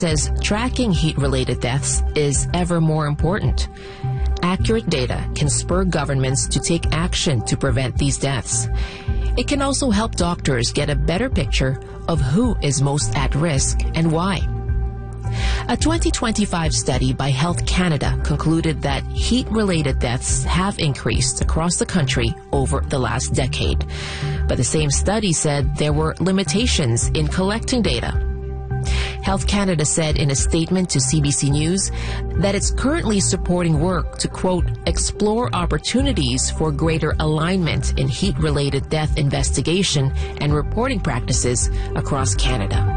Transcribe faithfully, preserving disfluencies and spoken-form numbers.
says tracking heat-related deaths is ever more important. Accurate data can spur governments to take action to prevent these deaths. It can also help doctors get a better picture of who is most at risk and why. A twenty twenty-five study by Health Canada concluded that heat-related deaths have increased across the country over the last decade. But the same study said there were limitations in collecting data. Health Canada said in a statement to C B C News that it's currently supporting work to, quote, explore opportunities for greater alignment in heat-related death investigation and reporting practices across Canada.